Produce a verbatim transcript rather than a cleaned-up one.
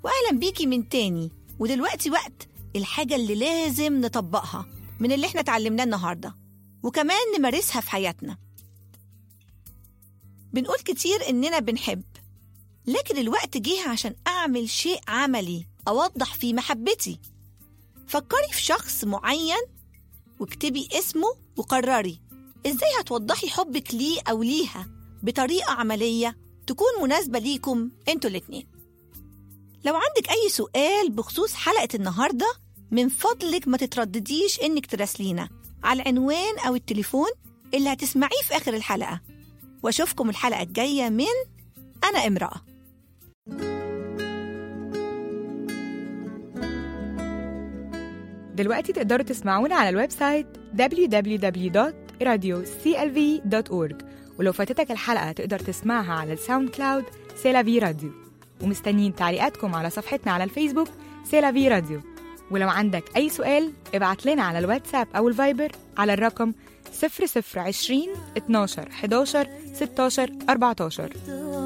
وأهلا بيكي من تاني. ودلوقتي وقت الحاجة اللي لازم نطبقها من اللي احنا تعلمناه النهاردة، وكمان نمارسها في حياتنا. بنقول كتير إننا بنحب، لكن الوقت جه عشان أعمل شيء عملي أوضح فيه محبتي. فكري في شخص معين واكتبي اسمه وقرري إزاي هتوضحي حبك ليه أو ليها بطريقة عملية تكون مناسبة ليكم انتوا الاتنين. لو عندك أي سؤال بخصوص حلقة النهاردة، من فضلك ما تتردديش إنك تراسلينا على العنوان أو التليفون اللي هتسمعيه في آخر الحلقة. وأشوفكم الحلقة الجاية من أنا امرأة. دلوقتي تقدروا تسمعونا على الويب سايت دبليو دبليو دبليو دوت راديو سي إل في دوت أورج، ولو فاتتك الحلقة تقدر تسمعها على الساوند كلاود سيلافي راديو. ومستنيين تعليقاتكم على صفحتنا على الفيسبوك سيلافي راديو. ولو عندك أي سؤال ابعت لنا على الواتساب أو الفايبر على الرقم صفر صفر عشرين اتناشر حداشر ستاشر أربعتاشر.